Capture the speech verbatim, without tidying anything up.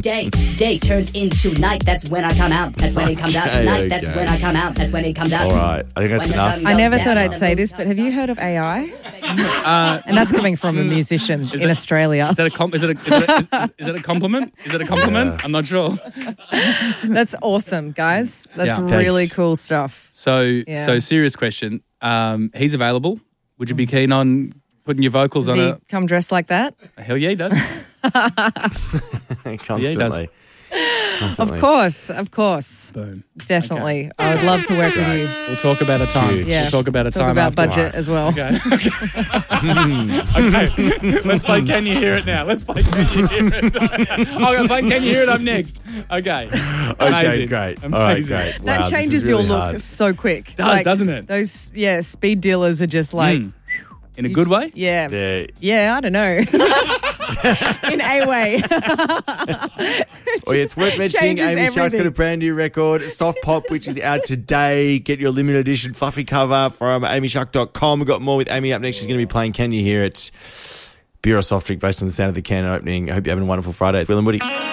Day, day turns into night. That's when I come out. That's when it comes out. Okay, Night. That's okay. when I come out. That's when it comes out. All right. I think that's When the enough. sun I never goes thought down, I'd the say moon this, but have you heard of A I? Uh, And that's coming from a musician in it- Australia. Is that a com- is it a, is it a, is, is it a compliment? Is it a compliment? Yeah. I'm not sure. That's awesome, guys. That's Yeah. really Thanks. cool stuff. So, Yeah. so serious question. Um, he's available. Would you be keen on putting your vocals Does on he a? come dressed like that? Hell yeah, he does. Constantly. Of Constantly. course, of course. Boom. Definitely. I would love to work with you. We'll talk about a time. Huge. Yeah. We'll talk about a Talk time. about after. budget as well. Okay. okay. Let's play Can You Hear It now. Let's play Can You Hear It. I'm going to play Can You Hear It up next. Okay. Okay, Amazing. great. Amazing. All right, great. That Wow, this changes is your really look hard. so quick. Does, doesn't it? Those, yeah, speed dealers are just like, Mm. In a good way? yeah, Yeah. yeah, I don't know. In a way. Oh, yeah, it's worth mentioning Changes Amy Shark's got a everything. brand new record, Soft Pop, which is out today. Get your limited edition fluffy cover from amy shark dot com. We've got more with Amy up next. She's going to be playing Can You Hear It? Beer or soft drink based on the sound of the can opening. I hope you're having a wonderful Friday. Will and Woody.